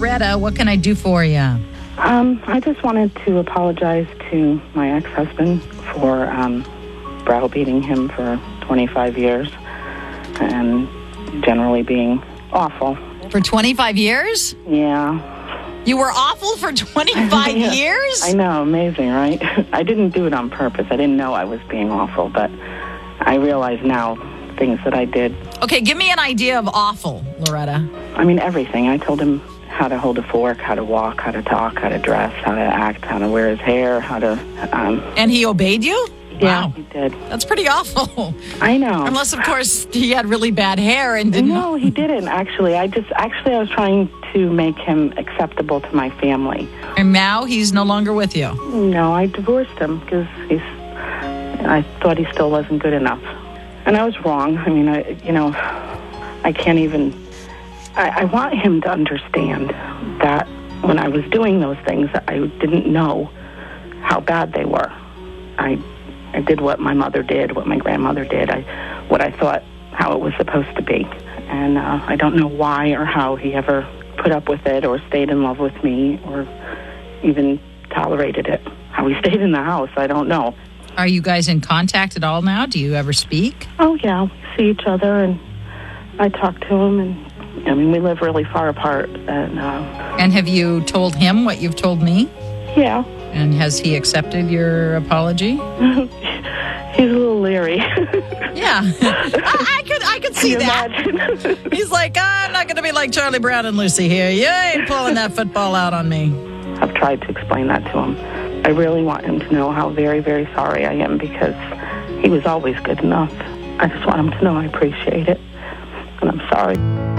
Loretta. What can I do for you? I just wanted to apologize to my ex-husband for browbeating him for 25 years and generally being awful. For 25 years? Yeah. You were awful for 25 Yeah. years? I know, amazing, right? I didn't do it on purpose. I didn't know I was being awful, but I realize now things that I did. Okay, give me an idea of awful, Loretta. I mean, everything. I told him how to hold a fork, how to walk, how to talk, how to dress, how to act, how to wear his hair, how to... And he obeyed you? Yeah, Wow. he did. That's pretty awful. I know. Unless, of course, he had really bad hair and didn't... No, he didn't, actually. I was trying to make him acceptable to my family. And now he's no longer with you. No, I divorced him because I thought he still wasn't good enough. And I was wrong. I mean, I can't even... I want him to understand that when I was doing those things, I didn't know how bad they were. I did what my mother did, what my grandmother did, what I thought how it was supposed to be. And I don't know why or how he ever put up with it or stayed in love with me or even tolerated it. How he stayed in the house, I don't know. Are you guys in contact at all now? Do you ever speak? Oh, yeah, we see each other, and I talk to him, and I mean, we live really far apart. And have you told him what you've told me? Yeah. And has he accepted your apology? He's a little leery. Yeah. I could see that. Imagine? He's like, I'm not going to be like Charlie Brown and Lucy here. You ain't pulling that football out on me. I've tried to explain that to him. I really want him to know how very, very sorry I am because he was always good enough. I just want him to know I appreciate it. And I'm sorry.